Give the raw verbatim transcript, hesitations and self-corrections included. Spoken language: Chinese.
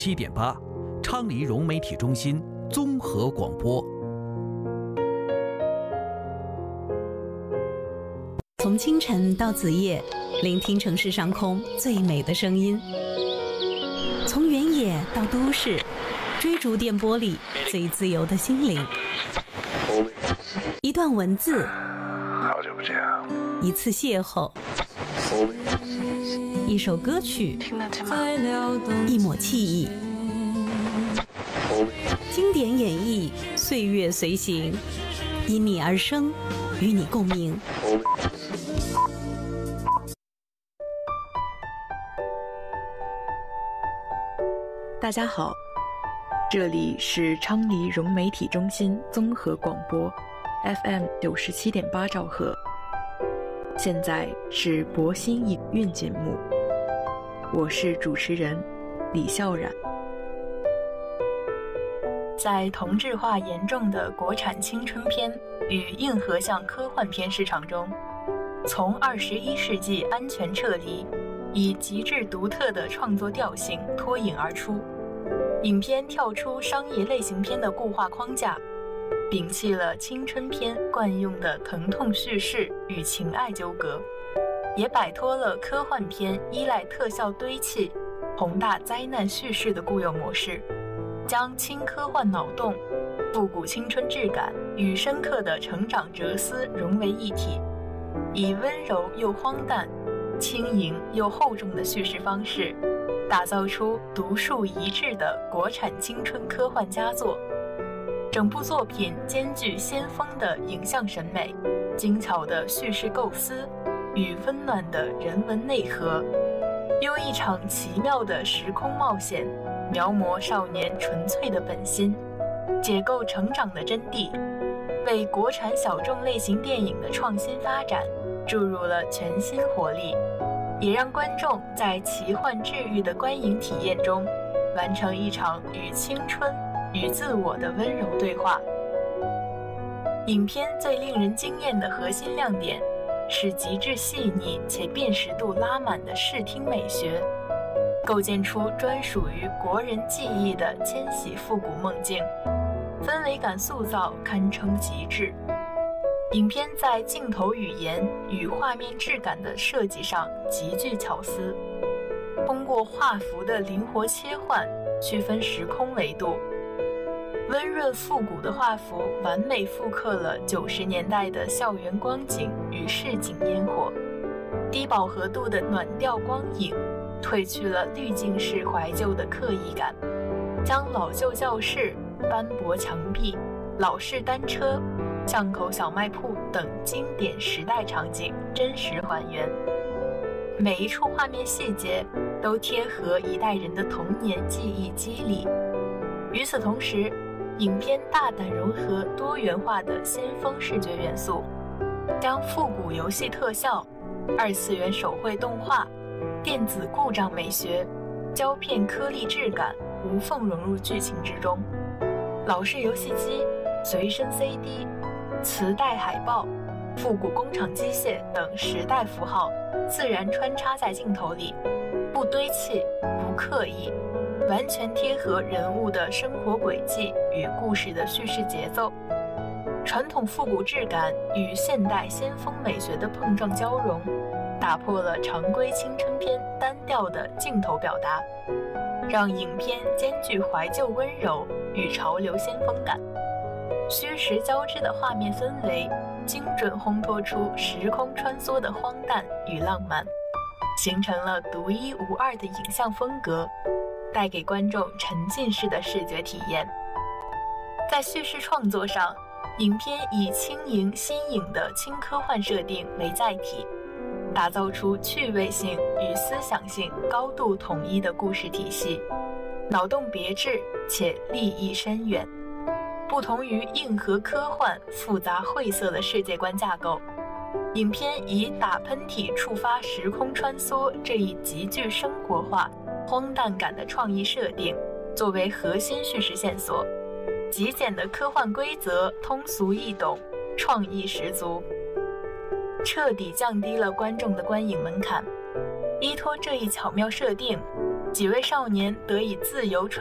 七点八，昌黎融媒体中心综合广播。 从清晨到子夜，聆听城市上空最美的声音；从原野到都市，追逐电波里最自由的心灵。一段文字， 好久不见啊！ 一次邂逅，一首歌曲， 听得见吗？ 一抹记忆，经典演绎，岁月随行，因你而生，与你共鸣。 大家好，这里是昌黎融媒体中心综合广播 F M 九十七点八兆赫。现在是博心影韵节目，我是主持人李笑冉。在同质化严重的国产青春片与硬核向科幻片市场中，从二十一世纪安全撤离，以极致独特的创作调性脱颖而出。影片跳出商业类型片的固化框架，摒弃了青春片惯用的疼痛叙事与情爱纠葛，也摆脱了科幻片依赖特效堆砌、宏大灾难叙事的固有模式，将轻科幻脑洞、复古青春质感与深刻的成长哲思融为一体，以温柔又荒诞、轻盈又厚重的叙事方式，打造出独树一帜的国产青春科幻佳作。整部作品兼具先锋的影像审美、精巧的叙事构思与温暖的人文内核，用一场奇妙的时空冒险描摹少年纯粹的本心，解构成长的真谛，为国产小众类型电影的创新发展注入了全新活力，也让观众在奇幻治愈的观影体验中完成一场与青春与自我的温柔对话。影片最令人惊艳的核心亮点是极致细腻且辨识度拉满的视听美学，构建出专属于国人记忆的千禧复古梦境，氛围感塑造堪称极致。影片在镜头语言与画面质感的设计上极具巧思，通过画幅的灵活切换区分时空维度，温润复古的画幅完美复刻了九十年代的校园光景与市井烟火，低饱和度的暖调光影褪去了滤镜式怀旧的刻意感，将老旧教室、斑驳墙壁、老式单车、巷口小卖铺等经典时代场景真实还原，每一处画面细节都贴合一代人的童年记忆肌理。与此同时，影片大胆融合多元化的先锋视觉元素，将复古游戏特效、二次元手绘动画、电子故障美学、胶片颗粒质感无缝融入剧情之中。老式游戏机、随身 C D、磁带海报、复古工厂机械等时代符号自然穿插在镜头里，不堆砌，不刻意，完全贴合人物的生活轨迹与故事的叙事节奏。传统复古质感与现代先锋美学的碰撞交融，打破了常规青春片单调的镜头表达，让影片兼具怀旧温柔与潮流先锋感。虚实交织的画面氛围精准烘托出时空穿梭的荒诞与浪漫，形成了独一无二的影像风格，带给观众沉浸式的视觉体验。在叙事创作上，影片以轻盈新颖的轻科幻设定为载体，打造出趣味性与思想性高度统一的故事体系，脑洞别致且立意深远。不同于硬核科幻复杂晦涩的世界观架构，影片以打喷嚏触发时空穿梭这一极具生活化、荒诞感的创意设定作为核心叙事线索，极简的科幻规则通俗易懂，创意十足，彻底降低了观众的观影门槛。依托这一巧妙设定， 几位少年得以自由